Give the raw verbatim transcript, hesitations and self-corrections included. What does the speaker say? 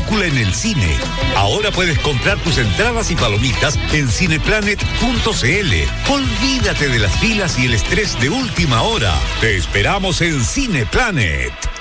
película en el cine. Ahora puedes comprar tus entradas y palomitas en cineplanet punto c l. Olvídate de las filas y el estrés de última hora. Te esperamos en Cineplanet.